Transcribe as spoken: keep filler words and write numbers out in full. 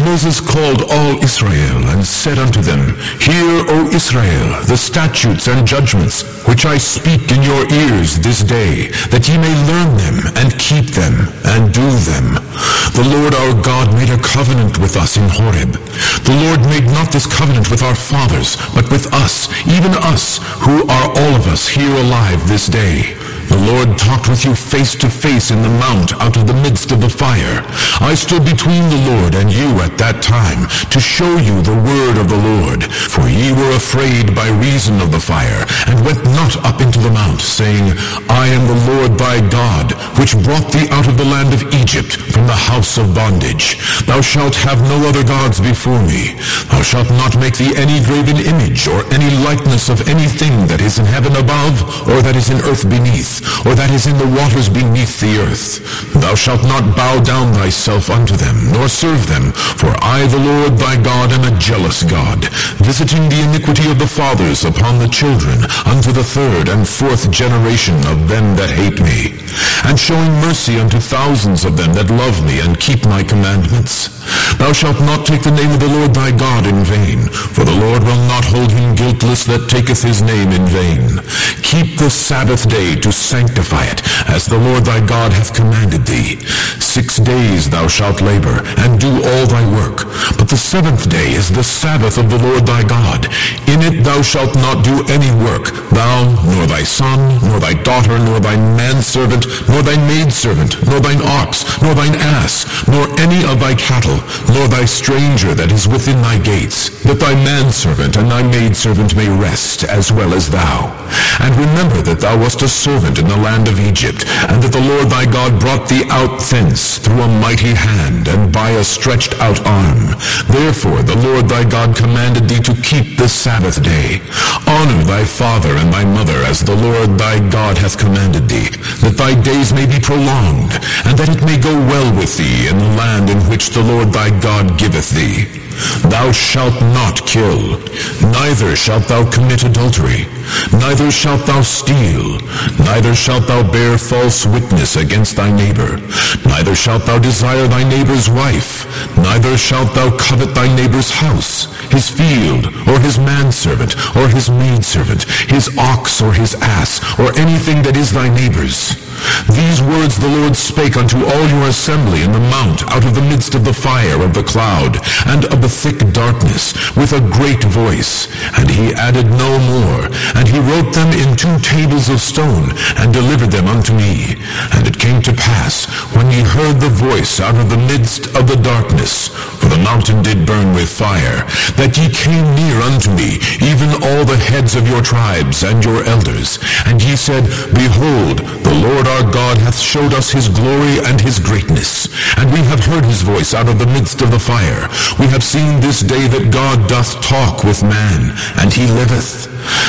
Moses called all Israel, and said unto them, Hear, O Israel, the statutes and judgments, which I speak in your ears this day, that ye may learn them, and keep them, and do them. The Lord our God made a covenant with us in Horeb. The Lord made not this covenant with our fathers, but with us, even us, who are all of us here alive this day. The Lord talked with you face to face in the mount out of the midst of the fire. I stood between the Lord and you at that time to show you the word of the Lord. For ye were afraid by reason of the fire, and went not up into the mount, saying, I am the Lord thy God, which brought thee out of the land of Egypt, from the house of bondage. Thou shalt have no other gods before me. Thou shalt not make thee any graven image, or any likeness of anything that is in heaven above, or that is in earth beneath, or that is in the waters beneath the earth. Thou shalt not bow down thyself unto them, nor serve them, for I, the Lord thy God, am a jealous God, visiting the iniquity of the fathers upon the children, unto the third and fourth generation of them that hate me, and showing mercy unto thousands of them that love me and keep my commandments. Thou shalt not take the name of the Lord thy God in vain, for the Lord will not hold him guiltless that taketh his name in vain. Keep the Sabbath day to sanctify it, as the Lord thy God hath commanded thee. Six days thou shalt labor, and do all thy work. But the seventh day is the Sabbath of the Lord thy God. In it thou shalt not do any work, thou, nor thy son, nor thy daughter, nor thy manservant, nor thy maidservant, nor thine ox, nor thine ass, nor any of thy cattle, nor thy stranger that is within thy gates, that thy manservant and thy maidservant may rest, as well as thou. And remember that thou wast a servant in the land of Egypt, and that the Lord thy God brought thee out thence through a mighty hand, and by a stretched out arm. Therefore the Lord thy God commanded thee to keep the Sabbath day. Honor thy father and thy mother, as the Lord thy God hath commanded thee, that thy days may be prolonged, and that it may go well with thee in the land in which the Lord thy God giveth thee. Thou shalt not kill, neither shalt thou commit adultery, neither shalt thou steal, neither shalt thou bear false witness against thy neighbor, neither shalt thou desire thy neighbor's wife, neither shalt thou covet thy neighbor's house, his field, or his manservant, or his maidservant, his ox, or his ass, or anything that is thy neighbor's. These words the Lord spake unto all your assembly in the mount out of the midst of the fire of the cloud and of the thick darkness with a great voice. And he added no more. And he wrote them in two tables of stone and delivered them unto me. And it came to pass, when ye heard the voice out of the midst of the darkness, for the mountain did burn with fire, that ye came near unto me, even all the heads of your tribes and your elders. And ye said, Behold, the Lord our God hath showed us his glory and his greatness, and we have heard his voice out of the midst of the fire. We have seen this day that God doth talk with man, and he liveth.